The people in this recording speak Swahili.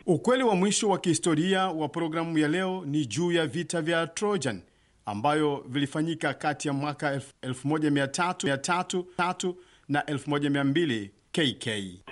Ukweli wa mwisho wa kihistoria wa programu ya leo ni juu ya vita vya Trojan ambayo vilifanyika kati ya mwaka 1300 na 1200 KK.